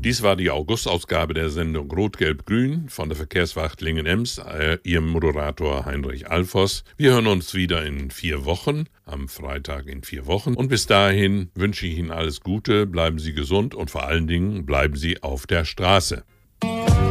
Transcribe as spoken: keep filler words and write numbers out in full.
Dies war die Augustausgabe der Sendung Rot-Gelb-Grün von der Verkehrswacht Lingen-Ems, äh, Ihrem Moderator Heinrich Alfors. Wir hören uns wieder in vier Wochen, am Freitag in vier Wochen. Und bis dahin wünsche ich Ihnen alles Gute, bleiben Sie gesund und vor allen Dingen bleiben Sie auf der Straße.